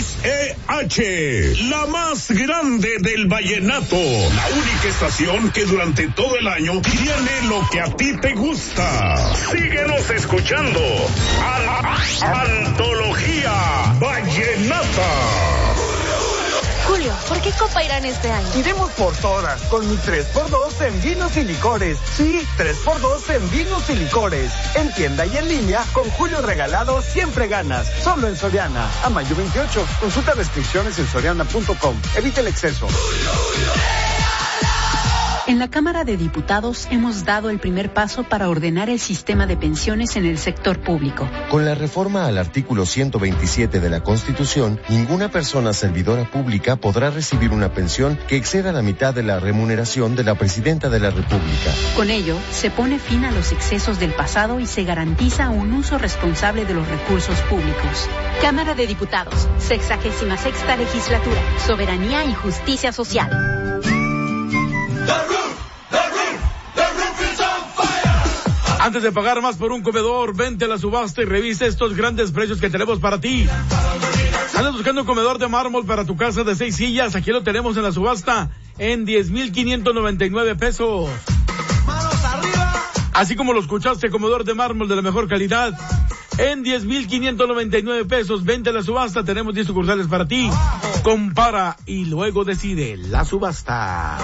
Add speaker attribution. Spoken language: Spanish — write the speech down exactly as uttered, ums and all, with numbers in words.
Speaker 1: X E H, la más grande del vallenato, la única estación que durante todo el año tiene lo que a ti te gusta. Síguenos escuchando. Antología Vallenata.
Speaker 2: Julio, ¿por qué Copa irán este año?
Speaker 3: Iremos por todas, con mi tres por dos en vinos y licores. Sí, tres por dos en vinos y licores. En tienda y en línea, con Julio regalado siempre ganas. Solo en Soriana. A mayo veintiocho. Consulta restricciones en soriana punto com. Evita el exceso.
Speaker 4: En la Cámara de Diputados hemos dado el primer paso para ordenar el sistema de pensiones en el sector público.
Speaker 5: Con la reforma al artículo ciento veintisiete de la Constitución, ninguna persona servidora pública podrá recibir una pensión que exceda la mitad de la remuneración de la Presidenta de la República.
Speaker 4: Con ello, se pone fin a los excesos del pasado y se garantiza un uso responsable de los recursos públicos.
Speaker 2: Cámara de Diputados, sexagésima sexta legislatura, soberanía y justicia social.
Speaker 6: Antes de pagar más por un comedor, vente a la subasta y revisa estos grandes precios que tenemos para ti. ¿Andas buscando un comedor de mármol para tu casa de seis sillas? Aquí lo tenemos en la subasta en diez mil quinientos noventa y nueve pesos. ¡Manos arriba! Así como lo escuchaste, comedor de mármol de la mejor calidad en diez mil quinientos noventa y nueve pesos. Vente a la subasta, tenemos diez sucursales para ti. Compara y luego decide. La subasta.